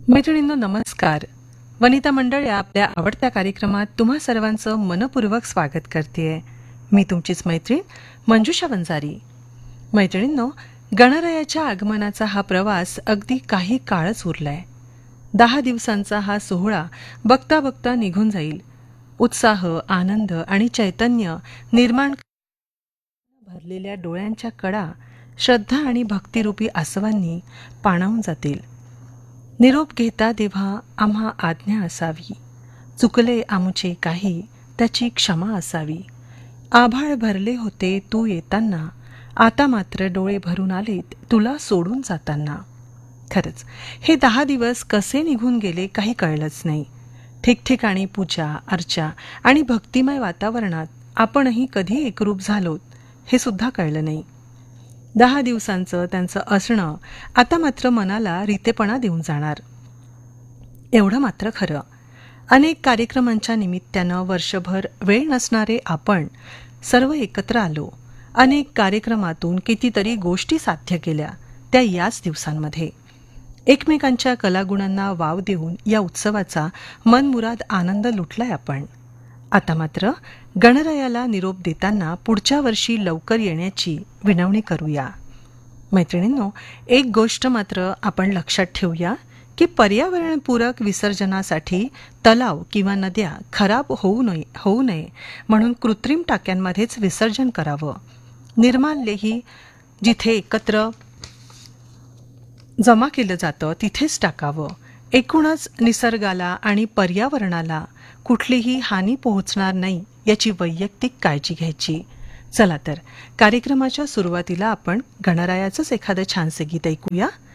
मैत्रिणींनो नमस्कार. वनिता मंडळ या आपल्या आवडत्या कार्यक्रमात तुम्हा सर्वांचं मनपूर्वक स्वागत करतेय. मी तुमचीच मैत्रीण मंजुषा वंजारी. मैत्रिणींनो, गणरायाच्या आगमनाचा हा प्रवास अगदी काही काळच उरलाय. 10 दिवसांचा हा सोहळा बघता बघता निघून जाईल. उत्साह, आनंद आणि चैतन्य निर्माण भरलेल्या डोळ्यांच्या कडा श्रद्धा आणि भक्तिरूपी आसवांनी पाणावून जातील. निरोप घेता देव्हा आम्हा आज्ञा असावी, चुकले आमुचे काही त्याची क्षमा असावी. आभाळ भरले होते तू येताना, आता मात्र डोळे भरून आलेत तुला सोडून जाताना. खरंच हे 10 दिवस कसे निघून गेले काही कळलंच नाही. ठिकठिकाणी पूजा अर्चा आणि भक्तिमय वातावरणात आपणही कधी एकरूप झालोत हे सुद्धा कळलं नाही. 10 दिवसांचं त्यांचं असणं आता मात्र मनाला रितेपणा देऊन जाणार. एवढं मात्र खरं, अनेक कार्यक्रमांच्या निमित्तानं वर्षभर वेळ नसणारे आपण सर्व एकत्र आलो. अनेक कार्यक्रमातून कितीतरी गोष्टी साध्य केल्या त्या याच दिवसांमध्ये. एकमेकांच्या कलागुणांना वाव देऊन या उत्सवाचा मनमुराद आनंद लुटलाय आपण. आता मात्र गणरायाला निरोप देताना पुढच्या वर्षी लवकर येण्याची विनवणी करूया. मैत्रिणींनो, एक गोष्ट मात्र आपण लक्षात ठेवूया की पर्यावरणपूरक विसर्जनासाठी तलाव किंवा नद्या खराब होऊ नये म्हणून कृत्रिम टाक्यांमध्येच विसर्जन करावं. निर्माल्यही जिथे एकत्र जमा केलं जातं तिथेच टाकावं. एकूणच निसर्गाला आणि पर्यावरणाला कुठलीही हानी पोहोचणार नाही याची वैयक्तिक काळजी घ्यायची. चला तर कार्यक्रमाच्या सुरुवातीला आपण गणरायाचंच एखादं छानसे गीत ऐकूया.